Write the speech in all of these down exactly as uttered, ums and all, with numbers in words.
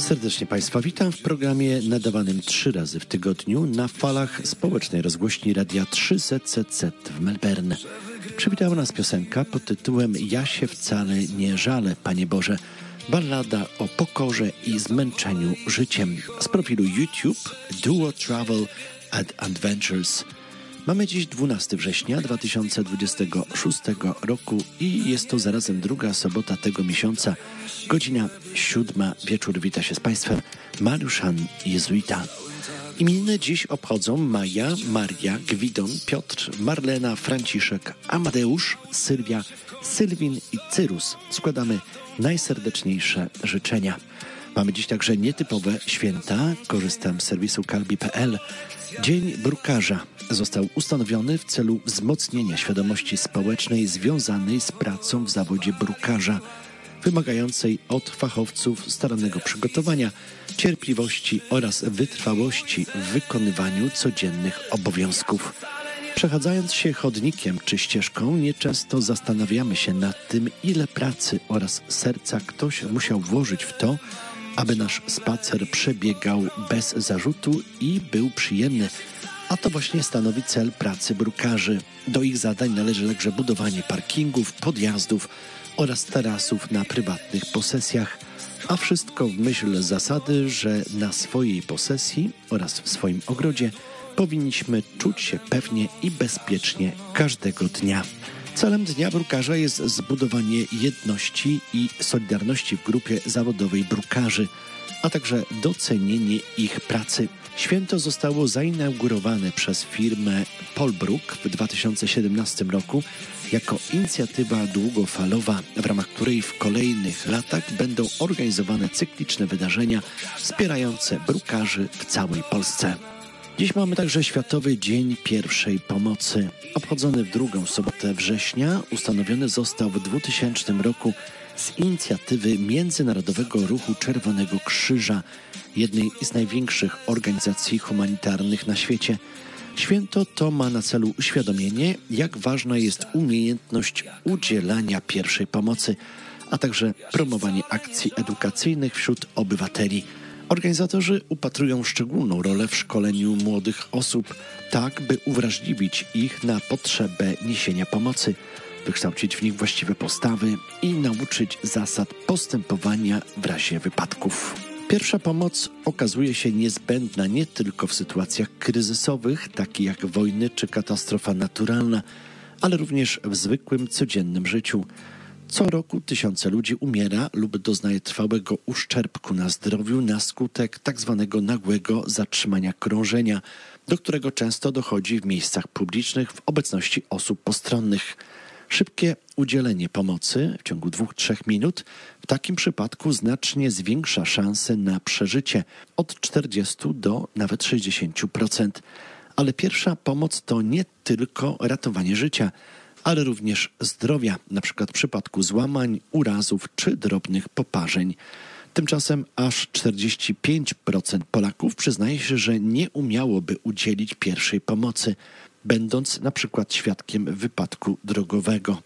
Serdecznie Państwa witam w programie nadawanym trzy razy w tygodniu na falach społecznej rozgłośni Radia trzy Z Z Z w Melbourne. Przywitała nas piosenka pod tytułem Ja się wcale nie żalę, Panie Boże. Ballada o pokorze i zmęczeniu życiem z profilu YouTube Duo Travel and Adventures. Mamy dziś dwunastego września dwa tysiące dwudziestego szóstego roku i jest to zarazem druga sobota tego miesiąca, godzina siódma wieczór. Wita się z Państwem Mariuszan Jezuita. Imieniny dziś obchodzą Maja, Maria, Gwidon, Piotr, Marlena, Franciszek, Amadeusz, Sylwia, Sylwin i Cyrus. Składamy najserdeczniejsze życzenia. Mamy dziś także nietypowe święta. Korzystam z serwisu kalbi kropka p l. Dzień Brukarza został ustanowiony w celu wzmocnienia świadomości społecznej związanej z pracą w zawodzie brukarza, wymagającej od fachowców starannego przygotowania, cierpliwości oraz wytrwałości w wykonywaniu codziennych obowiązków. Przechadzając się chodnikiem czy ścieżką, nieczęsto zastanawiamy się nad tym, ile pracy oraz serca ktoś musiał włożyć w to, aby nasz spacer przebiegał bez zarzutu i był przyjemny. A to właśnie stanowi cel pracy brukarzy. Do ich zadań należy także budowanie parkingów, podjazdów oraz tarasów na prywatnych posesjach, a wszystko w myśl zasady, że na swojej posesji oraz w swoim ogrodzie powinniśmy czuć się pewnie i bezpiecznie każdego dnia. Celem Dnia Brukarza jest zbudowanie jedności i solidarności w grupie zawodowej brukarzy, a także docenienie ich pracy. Święto zostało zainaugurowane przez firmę Polbruk w dwa tysiące siedemnastym roku jako inicjatywa długofalowa, w ramach której w kolejnych latach będą organizowane cykliczne wydarzenia wspierające brukarzy w całej Polsce. Dziś mamy także Światowy Dzień Pierwszej Pomocy. Obchodzony w drugą sobotę września ustanowiony został w dwutysięcznym roku z inicjatywy Międzynarodowego Ruchu Czerwonego Krzyża, jednej z największych organizacji humanitarnych na świecie. Święto to ma na celu uświadomienie, jak ważna jest umiejętność udzielania pierwszej pomocy, a także promowanie akcji edukacyjnych wśród obywateli. Organizatorzy upatrują szczególną rolę w szkoleniu młodych osób, tak by uwrażliwić ich na potrzebę niesienia pomocy, wykształcić w nich właściwe postawy i nauczyć zasad postępowania w razie wypadków. Pierwsza pomoc okazuje się niezbędna nie tylko w sytuacjach kryzysowych, takich jak wojny czy katastrofa naturalna, ale również w zwykłym, codziennym życiu. Co roku tysiące ludzi umiera lub doznaje trwałego uszczerbku na zdrowiu na skutek tzw. nagłego zatrzymania krążenia, do którego często dochodzi w miejscach publicznych w obecności osób postronnych. Szybkie udzielenie pomocy w ciągu dwóch do trzech minut w takim przypadku znacznie zwiększa szanse na przeżycie od czterdziestu do nawet sześćdziesięciu procent. Ale pierwsza pomoc to nie tylko ratowanie życia, ale również zdrowia, na przykład w przypadku złamań, urazów czy drobnych poparzeń. Tymczasem aż czterdzieści pięć procent Polaków przyznaje się, że nie umiałoby udzielić pierwszej pomocy, będąc na przykład świadkiem wypadku drogowego.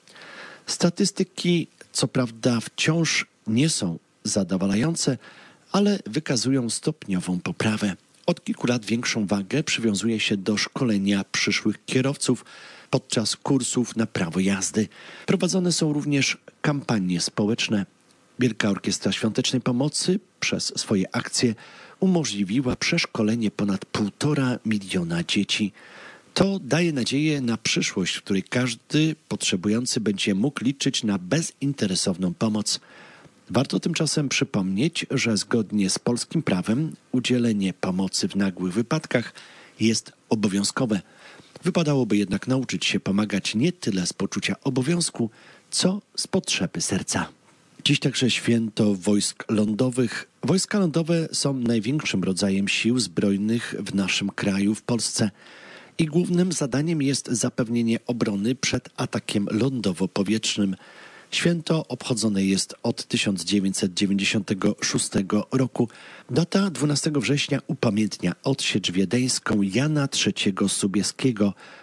Statystyki, co prawda, wciąż nie są zadowalające, ale wykazują stopniową poprawę. Od kilku lat większą wagę przywiązuje się do szkolenia przyszłych kierowców podczas kursów na prawo jazdy. Prowadzone są również kampanie społeczne. Wielka Orkiestra Świątecznej Pomocy przez swoje akcje umożliwiła przeszkolenie ponad półtora miliona dzieci. To daje nadzieję na przyszłość, w której każdy potrzebujący będzie mógł liczyć na bezinteresowną pomoc. Warto tymczasem przypomnieć, że zgodnie z polskim prawem udzielenie pomocy w nagłych wypadkach jest obowiązkowe. Wypadałoby jednak nauczyć się pomagać nie tyle z poczucia obowiązku, co z potrzeby serca. Dziś także święto wojsk lądowych. Wojska lądowe są największym rodzajem sił zbrojnych w naszym kraju, w Polsce. I głównym zadaniem jest zapewnienie obrony przed atakiem lądowo-powietrznym. Święto obchodzone jest od tysiąc dziewięćset dziewięćdziesiątego szóstego roku. Data dwunastego września upamiętnia odsiecz wiedeńską Jana trzeciego Sobieskiego,